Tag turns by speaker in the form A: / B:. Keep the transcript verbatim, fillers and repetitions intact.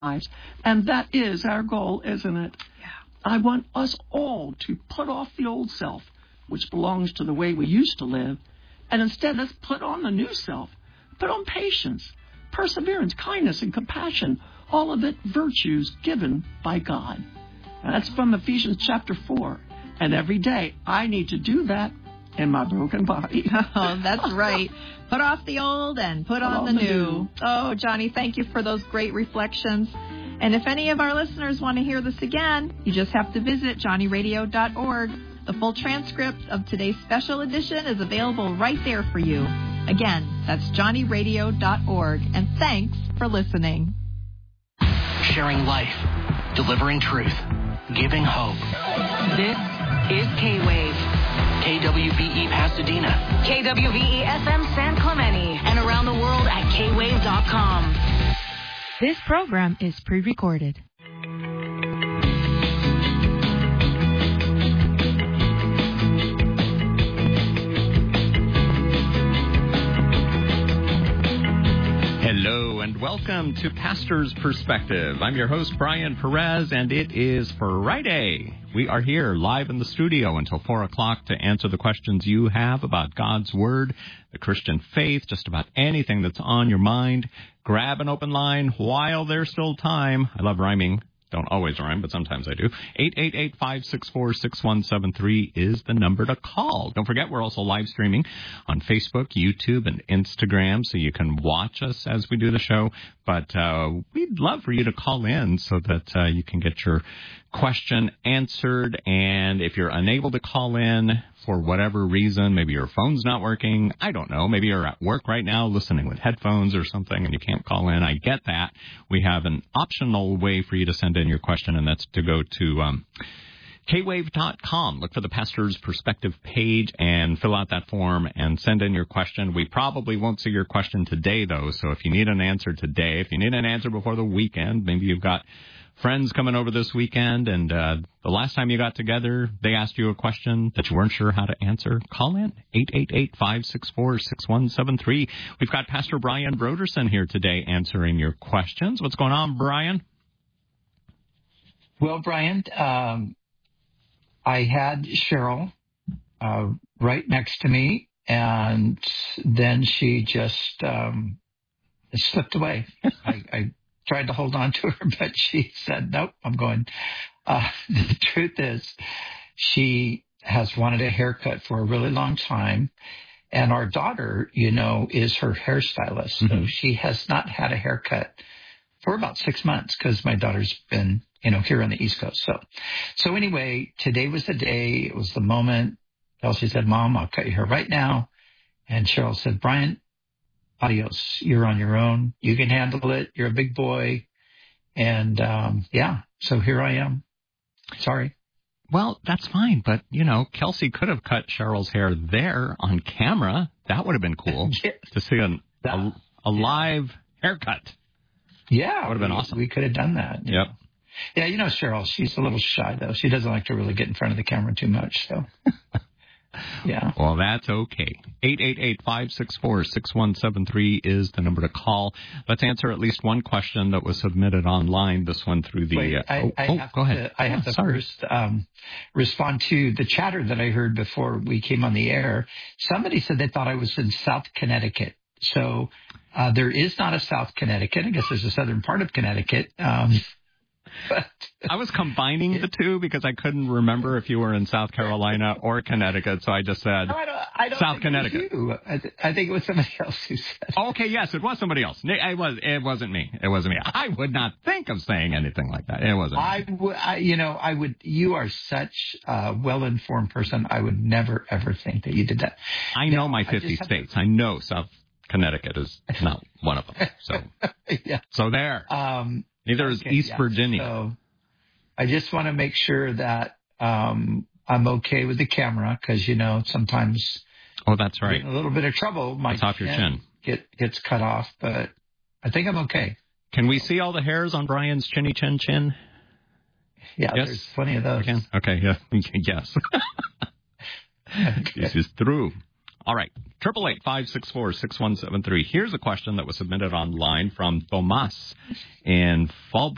A: lives. And that is our goal, isn't it?
B: Yeah.
A: I want us all to put off the old self, which belongs to the way we used to live, and instead let's put on the new self. Put on patience, perseverance, kindness, and compassion, all of it virtues given by God. And that's from Ephesians chapter four. And every day I need to do that in my broken body.
B: Oh, that's right. Put off the old and put, put on, on the, the new. new. Oh, Johnny, thank you for those great reflections. And if any of our listeners want to hear this again, you just have to visit johnny radio dot org. The full transcript of today's special edition is available right there for you. Again, that's johnny radio dot org. And thanks for listening.
C: Sharing life, delivering truth, giving hope.
D: This is K-Wave.
C: K W V E Pasadena.
D: K W V E F M San Clemente.
C: And around the world at K wave dot com.
B: This program is pre-recorded.
E: Hello and welcome to Pastor's Perspective. I'm your host, Brian Perez, and it is Friday. We are here live in the studio until four o'clock to answer the questions you have about God's Word, the Christian faith, just about anything that's on your mind. Grab an open line while there's still time. I love rhyming. Don't always rhyme, but sometimes I do. eight eight eight, five six four, six one seven three is the number to call. Don't forget, we're also live streaming on Facebook, YouTube, and Instagram, so you can watch us as we do the show. But uh, we'd love for you to call in so that uh, you can get your question answered. And if you're unable to call in for whatever reason, maybe your phone's not working, I don't know, maybe you're at work right now listening with headphones or something and you can't call in, I get that. We have an optional way for you to send in your question, and that's to go to um, K wave dot com. Look for the Pastor's Perspective page and fill out that form and send in your question. We probably won't see your question today, though, so if you need an answer today, if you need an answer before the weekend, maybe you've got friends coming over this weekend, and uh, the last time you got together, they asked you a question that you weren't sure how to answer, call in, eight eight eight, five six four, six one seven three. We've got Pastor Brian Brodersen here today answering your questions. What's going on, Brian?
F: Well, Brian, um, I had Cheryl uh, right next to me, and then she just um, slipped away. I, I tried to hold on to her, but she said, nope, I'm going. Uh, the truth is, she has wanted a haircut for a really long time. And our daughter, you know, is her hairstylist. Mm-hmm. So she has not had a haircut for about six months because my daughter's been, you know, here on the East Coast. So, so anyway, today was the day. It was the moment. Elsie said, Mom, I'll cut your hair right now. And Cheryl said, Brian, adios. You're on your own. You can handle it. You're a big boy. And, um, yeah, so here I am. Sorry.
E: Well, that's fine. But, you know, Kelsey could have cut Cheryl's hair there on camera. That would have been cool yeah. to see an, that, a, a live haircut.
F: Yeah.
E: That would have been
F: we,
E: awesome.
F: We could have done that.
E: Yep.
F: Know. Yeah, you know, Cheryl, she's a little shy, though. She doesn't like to really get in front of the camera too much, so... Yeah.
E: Well, that's okay. eight eight eight, five six four, six one seven three is the number to call. Let's answer at least one question that was submitted online, this one through the...
F: Wait,
E: uh,
F: I,
E: oh,
F: I
E: oh,
F: have
E: go ahead.
F: To, I have
E: oh,
F: to
E: sorry.
F: first um, respond to the chatter that I heard before we came on the air. Somebody said they thought I was in South Connecticut. So uh, there is not a South Connecticut. I guess there's a southern part of Connecticut. Um But,
E: I was combining the two because I couldn't remember if you were in South Carolina or Connecticut, so I just said
F: no, I don't, I don't
E: South
F: think
E: Connecticut.
F: It was you. I, th- I think it was somebody else who said.
E: Oh, okay, yes, it was somebody else. It was. It wasn't me. It wasn't me. I would not think of saying anything like that. It wasn't.
F: I would. I, you know, I would. You are such a well-informed person. I would never ever think that you did that.
E: I know my fifty I states. To... I know South Connecticut is not one of them. So,
F: yeah.
E: So there.
F: Um,
E: Neither is
F: okay,
E: East
F: yeah.
E: Virginia.
F: So, I just want to make sure that um, I'm okay with the camera because, you know, sometimes
E: oh, that's right.
F: in a little bit of trouble. My
E: it's off your chin.
F: Get, gets cut off, but I think I'm okay.
E: Can we see all the hairs on Brian's chinny chin chin?
F: Yeah,
E: yes?
F: There's plenty of those.
E: Okay, okay yeah. yes.
F: Okay.
E: This is through. All right, triple eight five six four six one seven three. Here's a question that was submitted online from Tomas in Fall.